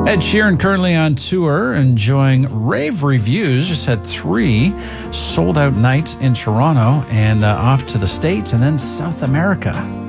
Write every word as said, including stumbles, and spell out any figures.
Ed Sheeran currently on tour, enjoying rave reviews. Just had three sold-out nights in Toronto and uh, off to the States and then South America.